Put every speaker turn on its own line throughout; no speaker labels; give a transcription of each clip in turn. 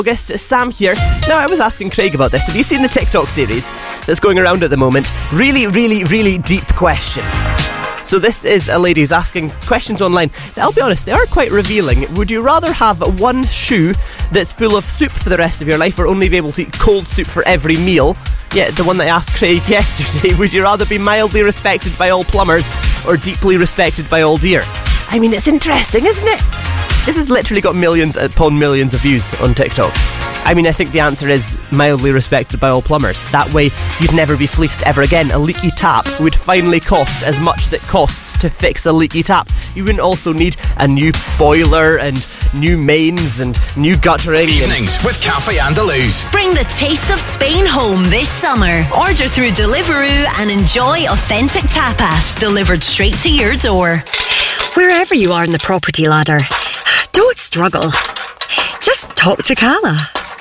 August, Sam here. Now, I was asking Craig about this. Have you seen the TikTok series that's going around at the moment? Really, really, really deep questions. So this is a lady who's asking questions online. I'll be honest, they are quite revealing. Would you rather have one shoe that's full of soup for the rest of your life, or only be able to eat cold soup for every meal? Yeah, the one that I asked Craig yesterday. Would you rather be mildly respected by all plumbers or deeply respected by all deer? I mean, it's interesting, isn't it? This has literally got millions upon millions of views on TikTok. I mean, I think the answer is mildly respected by all plumbers. That way, you'd never be fleeced ever again. A leaky tap would finally cost as much as it costs to fix a leaky tap. You wouldn't also need a new boiler and new mains and new guttering.
Evenings with Cafe Andaluz.
Bring the taste of Spain home this summer. Order through Deliveroo and enjoy authentic tapas delivered straight to your door.
Wherever you are in the property ladder, don't struggle. Just talk to Cala.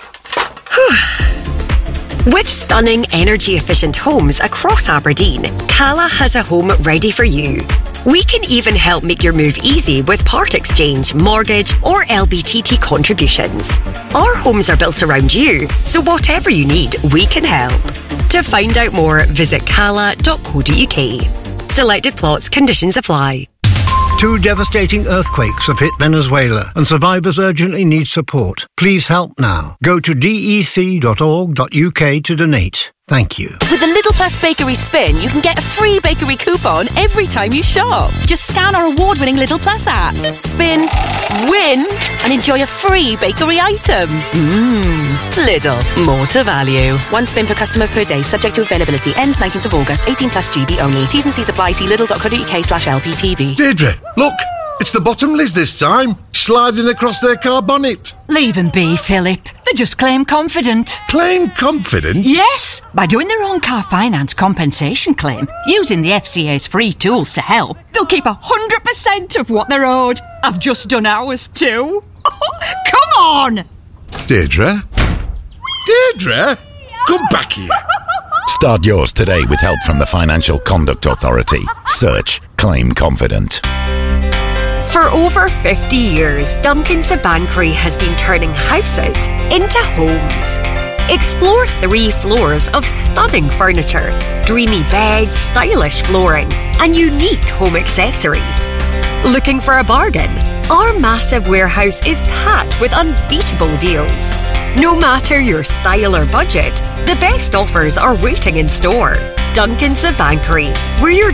With stunning energy-efficient homes across Aberdeen, Cala has a home ready for you. We can even help make your move easy with part exchange, mortgage or LBTT contributions. Our homes are built around you, so whatever you need, we can help. To find out more, visit cala.co.uk. Selected plots, conditions apply.
2 devastating earthquakes have hit Venezuela and survivors urgently need support. Please help now. Go to dec.org.uk to donate. Thank you.
With the Lidl Plus Bakery Spin, you can get a free bakery coupon every time you shop. Just scan our award-winning Lidl Plus app, spin, win, and enjoy a free bakery item. Lidl, more to value. 1 spin per customer per day, subject to availability. Ends 19th of August, 18 plus GB only. T's and C's apply. See lidl.co.uk/LPTV.
Deirdre, look, it's the Bottomleys this time, sliding across their car bonnet.
Leave them be, Philip. They just claim confident.
Claim confident?
Yes, by doing their own car finance compensation claim, using the FCA's free tools to help, they'll keep 100% of what they're owed. I've just done ours too. Come on!
Deirdre? Deirdre? Come back here.
Start yours today with help from the Financial Conduct Authority. Search Claim Confident.
For over 50 years, Duncan's of Banchory has been turning houses into homes. Explore 3 floors of stunning furniture, dreamy beds, stylish flooring, and unique home accessories. Looking for a bargain? Our massive warehouse is packed with unbeatable deals. No matter your style or budget, the best offers are waiting in store. Duncan's of Banchory, where your